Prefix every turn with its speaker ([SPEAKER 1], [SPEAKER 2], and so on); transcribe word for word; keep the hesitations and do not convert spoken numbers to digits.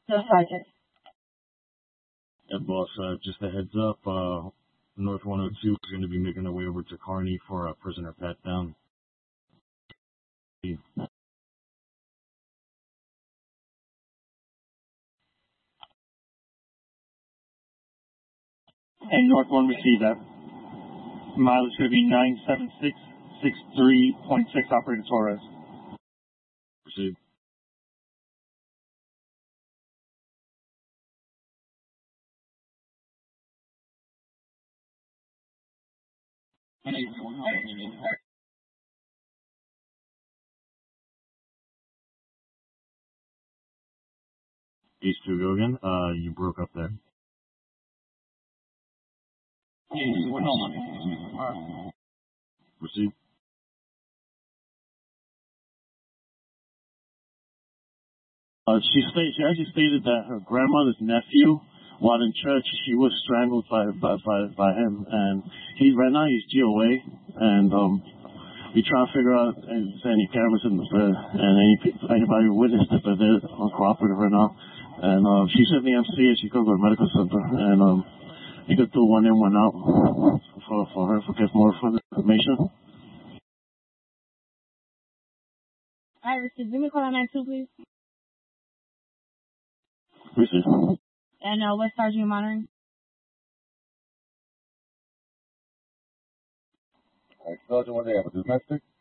[SPEAKER 1] No, Sergeant.
[SPEAKER 2] Yeah, boss, uh, just a heads up, uh, North one oh two is going to be making their way over to Kearney for a prisoner pat down.
[SPEAKER 3] And North one received that. Mileage going to be nine seven six six three point six, Operator Torres.
[SPEAKER 2] Proceed. East two, go again. Uh, you broke up there. Proceed.
[SPEAKER 3] Uh, she stated, she actually stated that her grandmother's nephew, while in church, she was strangled by by by, by him, and he right now he's G O A, and um, we trying to figure out if there's any cameras in the bed and any anybody who witnessed it, but they're uncooperative right now. And uh, she's in the M C, and she's going to go to medical center, and um, you could do one in, one out for for her to get more information.
[SPEAKER 1] All right, receive. Give me a call on nine two, please.
[SPEAKER 3] Receive.
[SPEAKER 1] And uh, what sergeant you monitoring?
[SPEAKER 4] All right, Sergeant, what do they have? A domestic?